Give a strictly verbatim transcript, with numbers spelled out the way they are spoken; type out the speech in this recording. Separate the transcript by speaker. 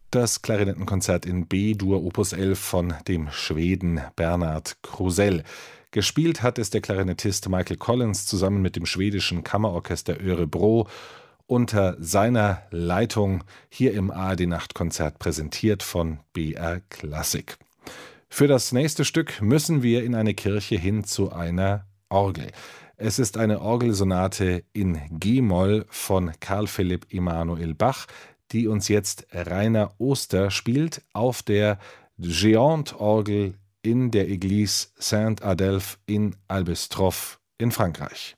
Speaker 1: Das Klarinettenkonzert in B-Dur Opus elf von dem Schweden Bernard Krusell. Gespielt hat es der Klarinettist Michael Collins zusammen mit dem schwedischen Kammerorchester Örebro unter seiner Leitung hier im A R D-Nachtkonzert, präsentiert von B R Klassik. Für das nächste Stück müssen wir in eine Kirche hin zu einer Orgel. Es ist eine Orgelsonate in G-Moll von Carl Philipp Emanuel Bach, die uns jetzt Rainer Oster spielt auf der Géant-Orgel in der Église Saint-Adelphe in Albestroff in Frankreich.